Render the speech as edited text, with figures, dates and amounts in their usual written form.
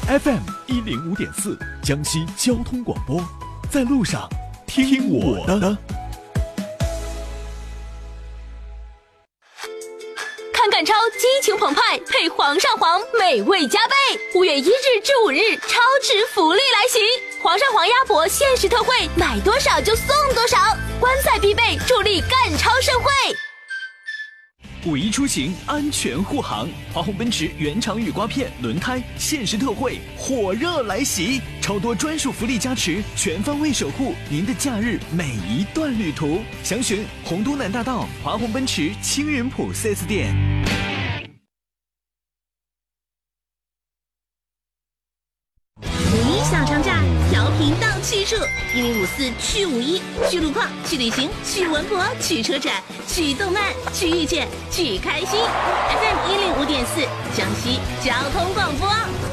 FM 105.4，江西交通广播，在路上听我的。 看赶超激情澎湃，配皇上皇美味加倍。5月1日至5日，超值福利来袭！皇上皇鸭脖限时特惠，买多少就送多少，观赛必备，助力赶超盛会。 5一出行安全护航，华虹奔驰原厂雨刮片轮胎限时特惠，火热来袭，超多专属福利加持，全方位守护您的假日每一段旅途。详询洪都南大道华虹奔驰青云浦 4S 店。 5一小长假，调频到去处，1054去5一，去路况，去旅行，去文博，去车展，去动漫，去遇见，去开心。FM 105.4，江西交通广播。